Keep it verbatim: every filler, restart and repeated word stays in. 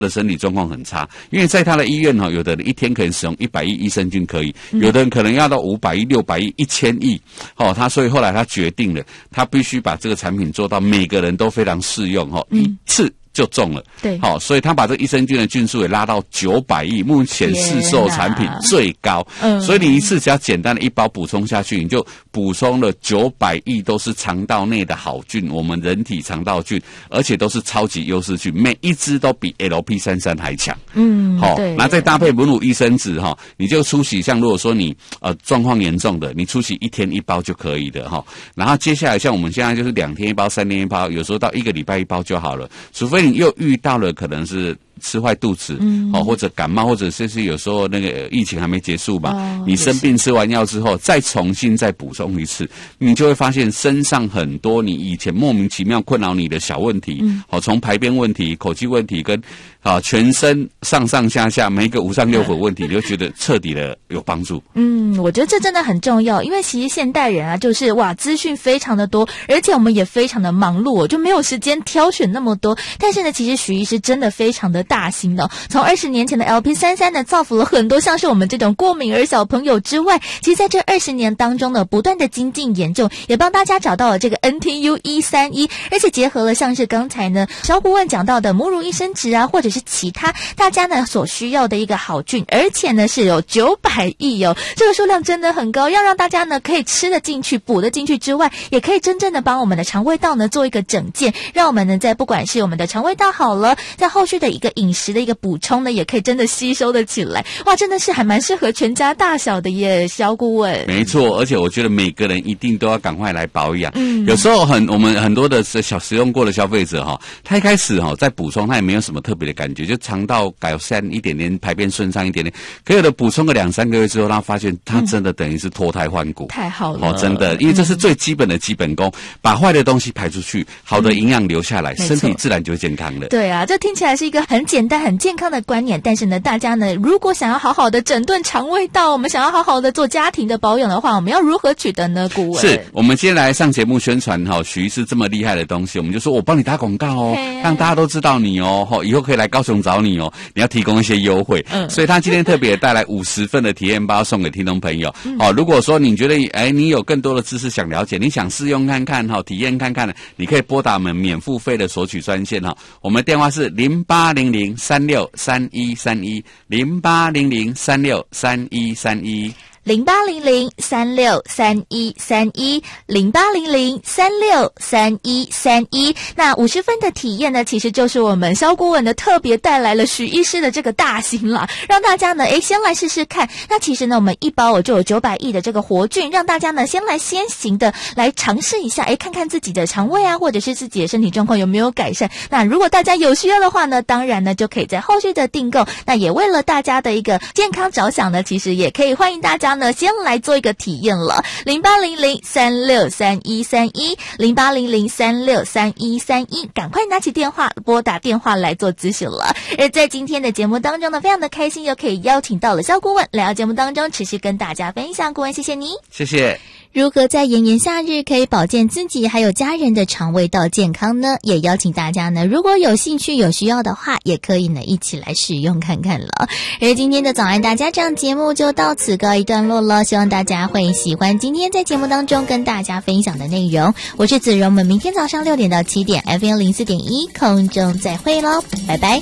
的身体状况很差，因为在他的医院哈，有的人一天可以使用一百亿益生菌可以，有的人可能要到五百亿、六百亿、一千亿，哦，他所以后来他决定了，他必须把这个产品做到每个人都非常适用，哈，一次就中了， 对， 好、哦，所以他把这个益生菌的菌数也拉到九百亿，目前市售产品最高，嗯，所以你一次只要简单的一包补充下去，你就补充了九百亿都是肠道内的好菌，我们人体肠道菌，而且都是超级优势菌，每一支都比 L P 三十三 还强，嗯，好、哦，那再搭配母乳益生质哈、哦，你就出席，像如果说你呃状况严重的，你出席一天一包就可以的哈、哦，然后接下来像我们现在就是两天一包、三天一包，有时候到一个礼拜一包就好了，除非你又遇到了可能是吃坏肚子，嗯，哦，或者感冒，或者甚至有时候那个疫情还没结束嘛，哦、你生病吃完药之后，再重新再补充一次，你就会发现身上很多你以前莫名其妙困扰你的小问题，嗯，哦，从排便问题、口气问题跟啊全身上上下下每一个五脏六腑问题，你就觉得彻底的有帮助。 嗯，我觉得这真的很重要，因为其实现代人啊，就是哇，资讯非常的多，而且我们也非常的忙碌，我就没有时间挑选那么多。但是呢，其实许医师真的非常的大心的、哦，从二十年前的 L P 三十三 呢，造福了很多像是我们这种过敏儿小朋友之外，其实在这二十年当中呢，不断的精进研究，也帮大家找到了这个 N T U 一三一，而且结合了像是刚才呢肖顾问讲到的母乳益生质啊，或者是其他大家呢所需要的一个好菌，而且呢是有九百亿哦，这个数量真的很高，要让大家呢可以吃得进去、补得进去之外，也可以真正的帮我们的肠胃道呢做一个整健，让我们呢在不管是我们的肠胃道好了，在后续的一个饮食的一个补充呢，也可以真的吸收的起来。哇，真的是还蛮适合全家大小的耶，肖顾问。 没错，而且我觉得每个人一定都要赶快来保养。嗯，有时候很我们很多的小使用过的消费者哈，他一开始哈在补充，他也没有什么特别的感觉，就肠道改善一点点，排便顺畅一点点。可有的补充个两三个月之后，他发现他真的等于是脱胎换骨。嗯、 太好了， 哦，真的，因为这是最基本的基本功，嗯、把坏的东西排出去，好的营养留下来，嗯、身体自然就健康了。 对啊，这听起来是一个很简单、很健康的观念，但是呢，大家呢，如果想要好好的整顿肠胃道，我们想要好好的做家庭的保养的话，我们要如何取得呢？顾问， 是我们今天来上节目宣传哈，许医师这么厉害的东西，我们就说我帮你打广告哦，让大家都知道你哦，以后可以来高雄找你哦，你要提供一些优惠，嗯，所以他今天特别带来五十份的体验包送给听众朋友，嗯、哦，如果说你觉得哎你有更多的知识想了解，你想试用看看哈，体验看看，你可以拨打我们免付费的索取专线哈，我们的电话是零八零零三六三一三一零八零零三六三一三一。 零八零零三六三一三一零八零零三六三一三一。那五十分的体验呢，其实就是我们肖顾问的特别带来了许医师的这个大心啦，让大家呢，诶，先来试试看。那其实呢，我们一包我就有九百亿的这个活菌，让大家呢先来先行的来尝试一下，诶，看看自己的肠胃啊，或者是自己的身体状况有没有改善。那如果大家有需要的话呢，当然呢就可以在后续的订购。那也为了大家的一个健康着想呢，其实也可以欢迎大家呢先来做一个体验了。零八零零三六三一三一零八零零三六三一三一，赶快拿起电话拨打电话来做咨询了。而在今天的节目当中呢，非常的开心又可以邀请到了肖顾问来到节目当中持续跟大家分享。顾问，谢谢你。 谢谢。 如何在炎炎夏日可以保健自己还有家人的肠胃道健康呢？也邀请大家呢，如果有兴趣有需要的话，也可以呢一起来使用看看了。而今天的早安大家长节目就到此告一段落了，希望大家会喜欢今天在节目当中跟大家分享的内容。我是子荣，我们明天早上六点到七点 F M 零四点一空中再会咯，拜拜。